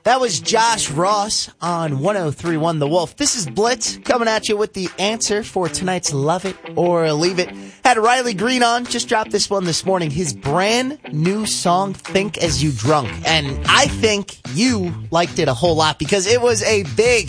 That was Josh Ross on 103.1 The Wolf. This is Blitz coming at you with the answer for tonight's Love It or Leave It. Had Riley Green on, just dropped this one this morning. His brand new song, Think As You Drunk. And I think you liked it a whole lot because it was a big